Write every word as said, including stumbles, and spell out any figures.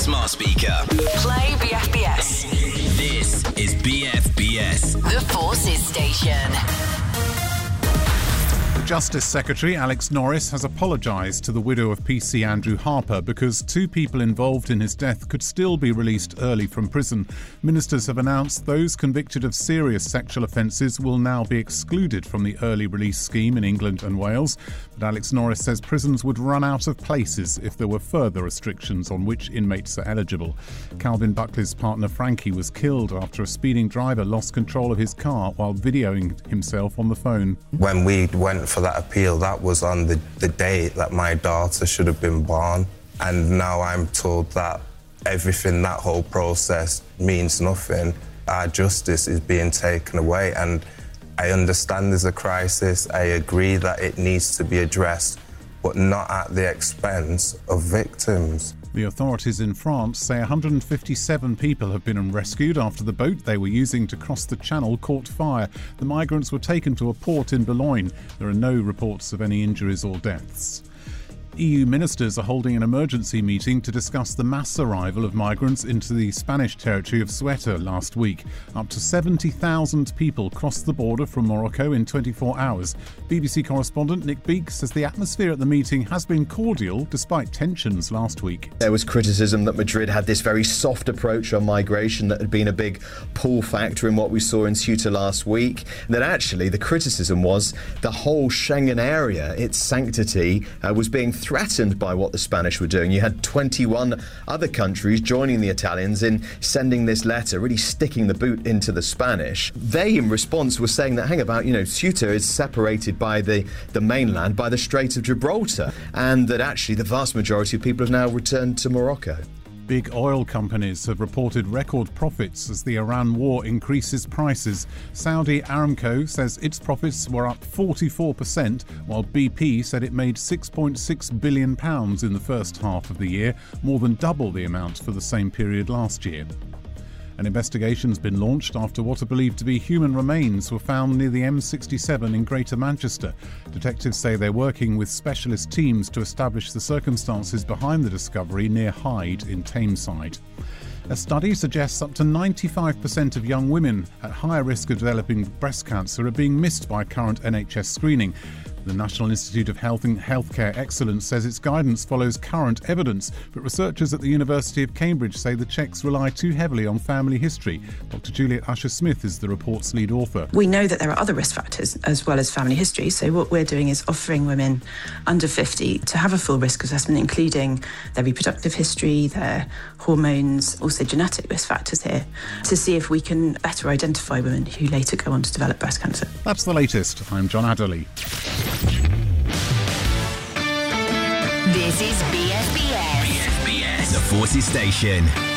smart speaker. Play B F B S. This is B F B S. The Forces Station. Justice Secretary Alex Norris has apologised to the widow of P C Andrew Harper because two people involved in his death could still be released early from prison. Ministers have announced those convicted of serious sexual offences will now be excluded from the early release scheme in England and Wales. But Alex Norris says prisons would run out of places if there were further restrictions on which inmates are eligible. Calvin Buckley's partner Frankie was killed after a speeding driver lost control of his car while videoing himself on the phone. When we went for that appeal, that was on the, the day that my daughter should have been born. And now I'm told that everything, that whole process means nothing. Our justice is being taken away. And I understand there's a crisis. I agree that it needs to be addressed, but not at the expense of victims. The authorities in France say one hundred fifty-seven people have been rescued after the boat they were using to cross the Channel caught fire. The migrants were taken to a port in Boulogne. There are no reports of any injuries or deaths. E U ministers are holding an emergency meeting to discuss the mass arrival of migrants into the Spanish territory of Ceuta last week. Up to seventy thousand people crossed the border from Morocco in twenty-four hours. B B C correspondent Nick Beake says the atmosphere at the meeting has been cordial despite tensions last week. There was criticism that Madrid had this very soft approach on migration that had been a big pull factor in what we saw in Ceuta last week. And that actually the criticism was the whole Schengen area, its sanctity, uh, was being threatened by what the Spanish were doing. You had twenty-one other countries joining the Italians in sending this letter, really sticking the boot into the Spanish. They, in response, were saying that, hang about, you know, Ceuta is separated by the, the mainland by the Strait of Gibraltar, and that actually the vast majority of people have now returned to Morocco. Big oil companies have reported record profits as the Iran war increases prices. Saudi Aramco says its profits were up forty-four percent, while B P said it made six point six billion pounds in the first half of the year, more than double the amount for the same period last year. An investigation's been launched after what are believed to be human remains were found near the M sixty-seven in Greater Manchester. Detectives say they're working with specialist teams to establish the circumstances behind the discovery near Hyde in Tameside. A study suggests up to ninety-five percent of young women at higher risk of developing breast cancer are being missed by current N H S screening. The National Institute of Health and Healthcare Excellence says its guidance follows current evidence, but researchers at the University of Cambridge say the checks rely too heavily on family history. Doctor Juliet Usher-Smith is the report's lead author. We know that there are other risk factors as well as family history, so what we're doing is offering women under fifty to have a full risk assessment, including their reproductive history, their hormones, also genetic risk factors here, to see if we can better identify women who later go on to develop breast cancer. That's the latest. I'm John Adderley. This is B F B S. B F B S. The Forces Station.